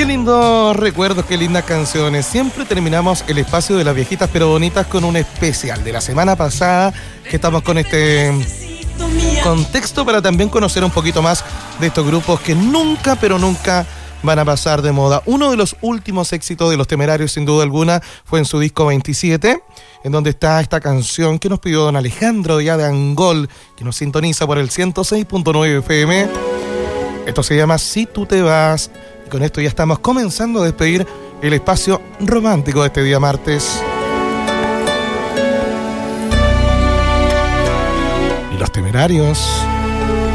Qué lindos recuerdos, qué lindas canciones. Siempre terminamos el espacio de las viejitas pero bonitas con un especial de la semana pasada, que estamos con este contexto para también conocer un poquito más de estos grupos que nunca, pero nunca van a pasar de moda. Uno de los últimos éxitos de Los Temerarios, sin duda alguna, fue en su disco 27, en donde está esta canción que nos pidió don Alejandro ya de Angol, que nos sintoniza por el 106.9 FM. Esto se llama Si tú te vas. Y con esto ya estamos comenzando a despedir el espacio romántico de este día martes. Los Temerarios.